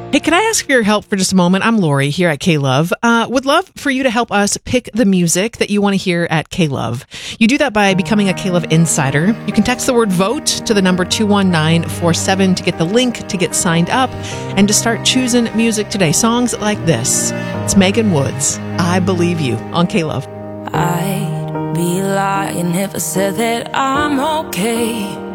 Hey, can I ask for your help for just a moment? I'm Lori here at K-Love. Would love for you to help us pick the music that you want to hear at K-Love. You do that by becoming a K-Love Insider. You can text the word VOTE to the number 21947 to get the link to get signed up and to start choosing music today. Songs like this. It's Megan Woods, I Believe You, on K-Love. I'd be lying if I said that I'm okay.